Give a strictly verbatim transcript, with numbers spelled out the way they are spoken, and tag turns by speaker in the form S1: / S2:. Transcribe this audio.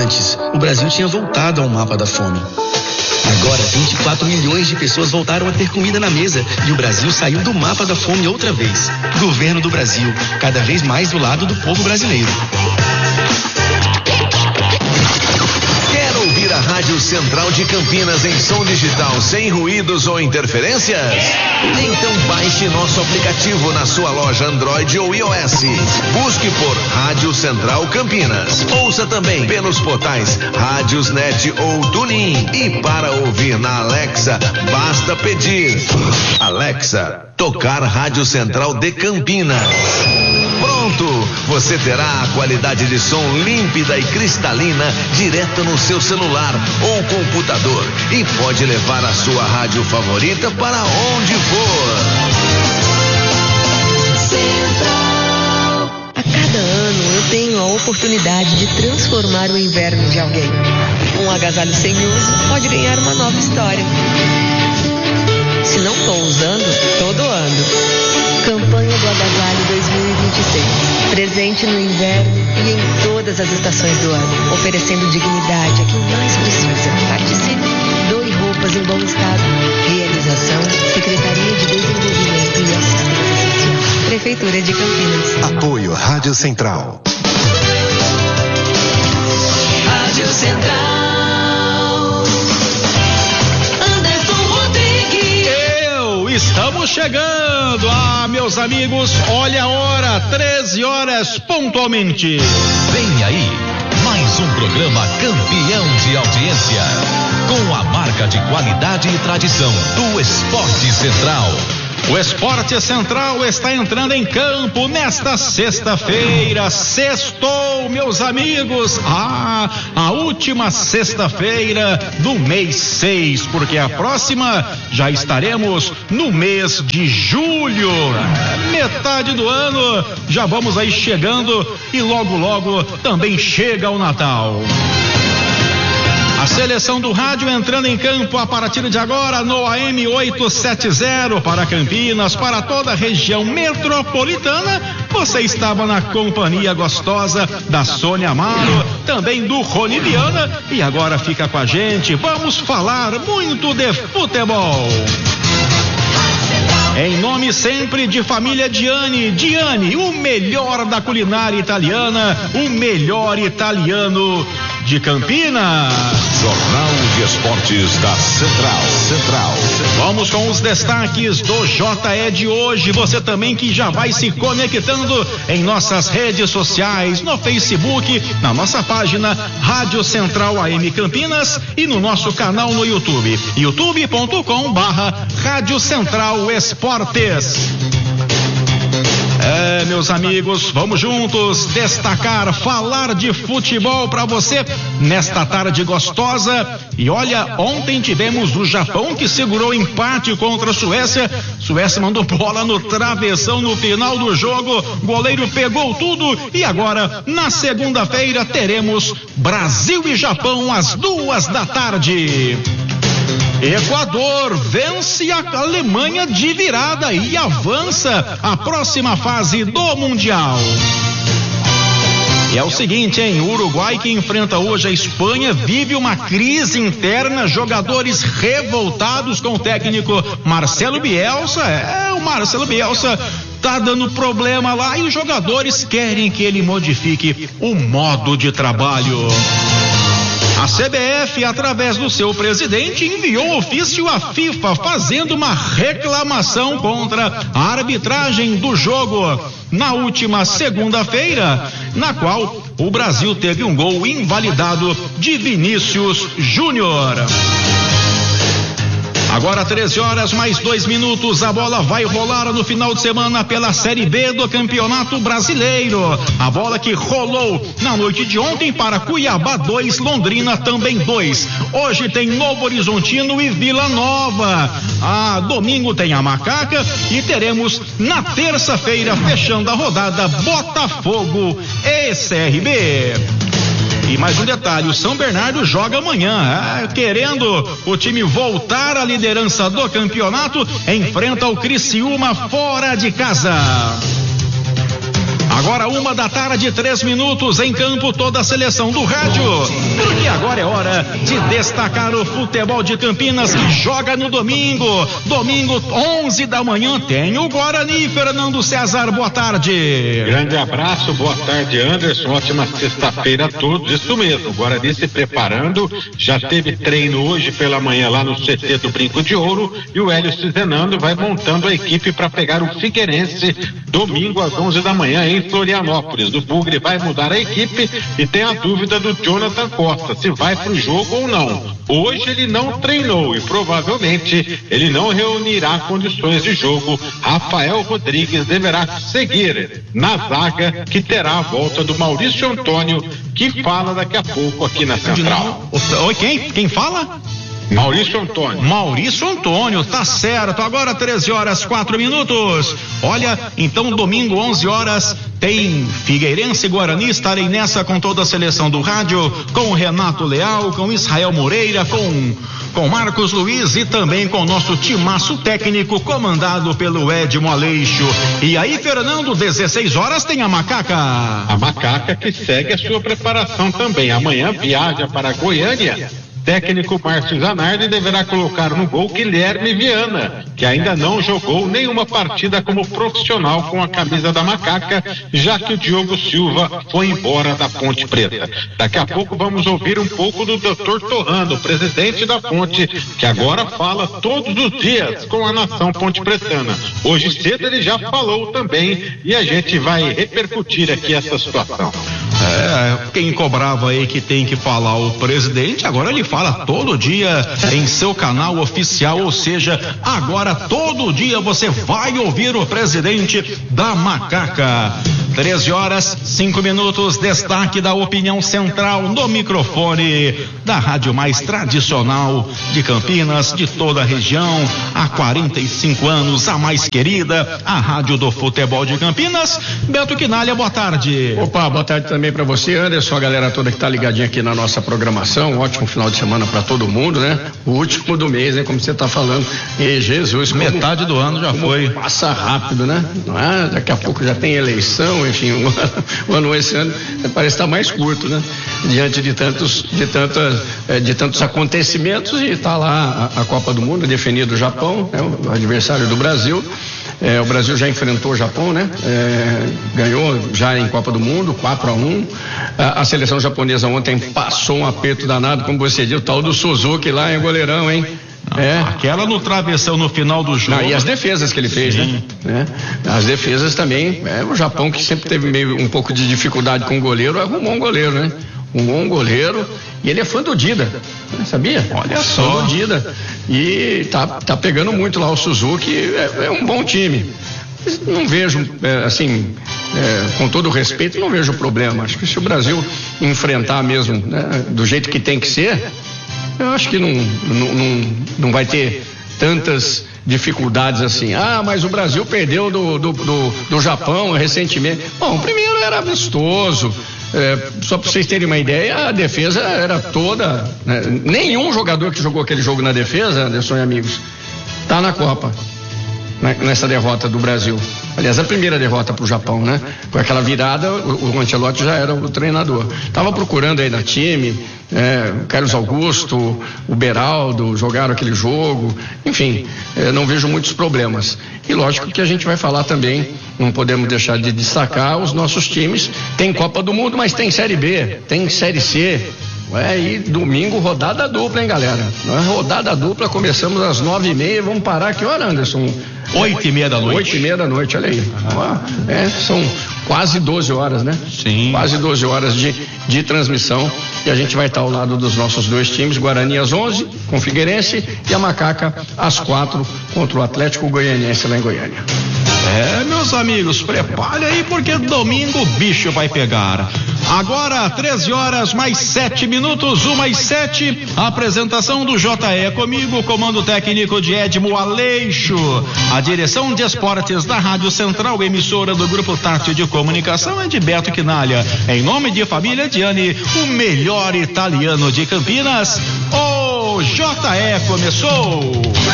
S1: antes, o Brasil tinha voltado ao mapa da fome. Agora, vinte e quatro milhões de pessoas voltaram a ter comida na mesa e o Brasil saiu do mapa da fome outra vez. Governo do Brasil, cada vez mais do lado do povo brasileiro.
S2: Quer ouvir a Rádio Central de Campinas em som digital sem ruídos ou interferências? Então baixe nosso aplicativo na sua loja Android ou iOS. Busque por Rádio Central Campinas. Ouça também pelos portais Rádiosnet ou TuneIn. E para ouvir na Alexa, basta pedir: Alexa, tocar Rádio Central de Campinas. Pronto! Você terá a qualidade de som límpida e cristalina direto no seu celular ou computador e pode levar a sua rádio favorita para onde for.
S3: Central. A cada ano eu tenho a oportunidade de transformar o inverno de alguém. Um agasalho sem uso pode ganhar uma nova história. Se não estou usando, tô doando. Campanha do Agasalho dois mil e vinte e seis. Presente no inverno e em todas as estações do ano. Oferecendo dignidade a quem mais precisa. Participe. Doe roupas em bom estado. Realização: Secretaria de Desenvolvimento e Assistência Social. Prefeitura de Campinas.
S4: Apoio Rádio Central.
S3: Rádio Central.
S5: Estamos chegando, ah, meus amigos, olha a hora, treze horas pontualmente.
S6: Vem aí, mais um programa campeão de audiência, com a marca de qualidade e tradição do Esporte Central.
S5: O Esporte Central está entrando em campo nesta sexta-feira. Sextou, meus amigos. Ah, a última sexta-feira do mês seis, porque a próxima já estaremos no mês de julho. Metade do ano, já vamos aí chegando e logo, logo também chega o Natal. A seleção do rádio entrando em campo a partir de agora no A M oitocentos e setenta para Campinas, para toda a região metropolitana. Você estava na companhia gostosa da Sônia Amaro, também do Rony Viana, e agora fica com a gente. Vamos falar muito de futebol. Em nome sempre de família Diani. Diani, o melhor da culinária italiana, o melhor italiano de Campinas.
S2: Jornal de Esportes da Central. Central.
S5: Vamos com os destaques do J E de hoje. Você também que já vai se conectando em nossas redes sociais, no Facebook, na nossa página Rádio Central A M Campinas e no nosso canal no YouTube, youtube ponto com barra Rádio Central Esportes. É, meus amigos, vamos juntos destacar, falar de futebol para você nesta tarde gostosa. E olha, ontem tivemos o Japão que segurou empate contra a Suécia. Suécia mandou bola no travessão no final do jogo, goleiro pegou tudo. E agora, na segunda-feira, teremos Brasil e Japão às duas da tarde. Equador vence a Alemanha de virada e avança à próxima fase do Mundial. E é o seguinte, hein? O Uruguai, que enfrenta hoje a Espanha, vive uma crise interna, jogadores revoltados com o técnico Marcelo Bielsa. É, o Marcelo Bielsa tá dando problema lá e os jogadores querem que ele modifique o modo de trabalho. A C B F, através do seu presidente, enviou ofício à FIFA fazendo uma reclamação contra a arbitragem do jogo na última segunda-feira, na qual o Brasil teve um gol invalidado de Vinícius Júnior. Agora treze horas mais dois minutos, a bola vai rolar no final de semana pela Série B do Campeonato Brasileiro. A bola que rolou na noite de ontem para Cuiabá dois, Londrina também dois. Hoje tem Novo Horizontino e Vila Nova. Ah, domingo tem a Macaca e teremos na terça-feira, fechando a rodada, Botafogo e C R B. E mais um detalhe, o São Bernardo joga amanhã, ah, querendo o time voltar à liderança do campeonato, enfrenta o Criciúma fora de casa. Agora uma da tarde, três minutos, em campo toda a seleção do rádio. Porque agora é hora de destacar o futebol de Campinas que joga no domingo. Domingo, onze da manhã, tem o Guarani. Fernando César, boa tarde.
S7: Grande abraço, boa tarde, Anderson. Ótima sexta-feira a todos. Isso mesmo, o Guarani se preparando. Já teve treino hoje pela manhã lá no C T do Brinco de Ouro. E o Hélio Cizenando vai montando a equipe para pegar o Figueirense domingo às onze da manhã em Florianópolis. O Bugre vai mudar a equipe e tem a dúvida do Jonathan Costa, se vai para o jogo ou não. Hoje ele não treinou e provavelmente ele não reunirá condições de jogo. Rafael Rodrigues deverá seguir na zaga, que terá a volta do Maurício Antônio, que fala daqui a pouco aqui na Central.
S5: Oi, quem? Quem fala?
S7: Maurício Antônio.
S5: Maurício Antônio, tá certo. Agora treze horas, quatro minutos. Olha, então domingo, onze horas, tem Figueirense e Guarani. Estarei nessa com toda a seleção do rádio, com o Renato Leal, com Israel Moreira, com com Marcos Luiz e também com o nosso timaço técnico comandado pelo Edmo Aleixo. E aí, Fernando, dezesseis horas tem a Macaca.
S7: A Macaca que segue a sua preparação também. Amanhã viaja para Goiânia. Técnico Márcio Zanardi deverá colocar no gol Guilherme Viana, que ainda não jogou nenhuma partida como profissional com a camisa da Macaca, já que o Diogo Silva foi embora da Ponte Preta. Daqui a pouco vamos ouvir um pouco do doutor Torrando, presidente da Ponte, que agora fala todos os dias com a nação ponte pretana. Hoje cedo ele já falou também e a gente vai repercutir aqui essa situação.
S5: É, quem cobrava aí que tem que falar o presidente, agora ele fala todo dia em seu canal oficial, ou seja, agora todo dia você vai ouvir o presidente da Macaca. treze horas, cinco minutos, destaque da opinião central no microfone da rádio mais tradicional de Campinas, de toda a região, há quarenta e cinco anos, a mais querida, a rádio do futebol de Campinas. Beto Quinalha, boa tarde.
S8: Opa, boa tarde também para você, Anderson, a galera toda que tá ligadinha aqui na nossa programação. Um ótimo final de semana para todo mundo, né? O último do mês, né? Como você tá falando. E Jesus, como,
S5: metade do ano já foi.
S8: Passa rápido, né? Não é? Daqui a pouco já tem eleição, enfim, o ano, o ano esse ano parece estar mais curto, né? Diante de tantos, de tantas, de tantos acontecimentos, e tá lá a, a Copa do Mundo, definido o Japão, né? O adversário do Brasil. É, o Brasil já enfrentou o Japão, né? É, ganhou já em Copa do Mundo, quatro a um. A, a seleção japonesa ontem passou um aperto danado, como você disse, o tal do Suzuki lá em goleirão, hein?
S5: Não, é. Aquela no travessão no final do jogo.
S8: Não, e as defesas que ele fez, né? É. As defesas também. É, o Japão, que sempre teve meio um pouco de dificuldade com o goleiro, arrumou um goleiro, né? Um bom goleiro, e ele é fã do Dida, sabia?
S5: Olha só.
S8: Fã do Dida. E tá, tá pegando muito lá o Suzuki, é, é um bom time. Não vejo, é, assim, é, com todo o respeito, não vejo problema. Acho que se o Brasil enfrentar mesmo, né, do jeito que tem que ser, eu acho que não, não, não, não vai ter tantas dificuldades assim. Ah, mas o Brasil perdeu do, do, do, do Japão recentemente. Bom, primeiro era amistoso. É, só para vocês terem uma ideia, a defesa era toda, né? Nenhum jogador que jogou aquele jogo na defesa, Anderson e amigos, tá na Copa, né? Nessa derrota do Brasil. Aliás, a primeira derrota para o Japão, né? Com aquela virada, o, o Ancelotti já era o treinador. Tava procurando aí na time, é, Carlos Augusto, o Beraldo jogaram aquele jogo. Enfim, é, não vejo muitos problemas. E lógico que a gente vai falar também, não podemos deixar de destacar os nossos times. Tem Copa do Mundo, mas tem Série B, tem Série C. Ué, e domingo rodada dupla, hein, galera? Nós, rodada dupla, começamos às nove e meia, vamos parar que hora, Anderson?
S5: Oito e meia da noite.
S8: Oito e meia da noite, olha aí. Ah, é, são quase doze horas, né?
S5: Sim.
S8: Quase doze horas de, de transmissão, e a gente vai estar ao lado dos nossos dois times, Guarani às onze, com Figueirense, e a Macaca às quatro, contra o Atlético Goianiense lá em Goiânia.
S5: É, meus amigos, prepare aí porque domingo o bicho vai pegar. Agora, treze horas mais sete minutos, uma e sete, a apresentação do J E comigo, comando técnico de Edmo Aleixo, a direção de esportes da Rádio Central, emissora do Grupo Tátil de Comunicação, é de Beto Quinalha. Em nome de Família Diani, o melhor italiano de Campinas, o J E começou.